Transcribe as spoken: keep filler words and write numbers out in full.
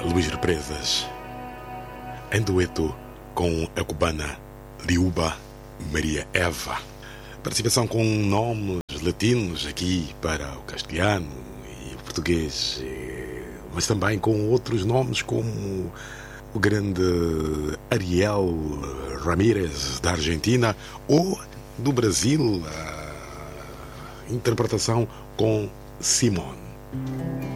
Luís Represas, em dueto com a cubana Liuba Maria Eva. Participação com nomes latinos aqui para o castelhano e o português, mas também com outros nomes como o grande Ariel Ramírez da Argentina ou do Brasil, a interpretação com Simone.